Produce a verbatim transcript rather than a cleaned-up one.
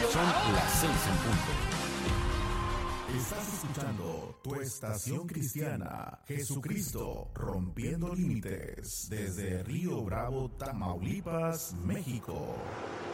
Son las seis en punto. Estás escuchando tu estación cristiana, Jesucristo rompiendo límites, desde Río Bravo, Tamaulipas, México.